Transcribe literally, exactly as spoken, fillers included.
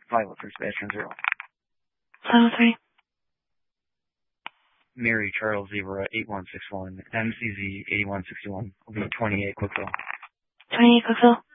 Flight with for Sebastian Zero. five oh three. Mary Charles Zebra eight one six one, M C Z eighty-one sixty-one, will be twenty-eight Quickville. twenty-eight Quickville.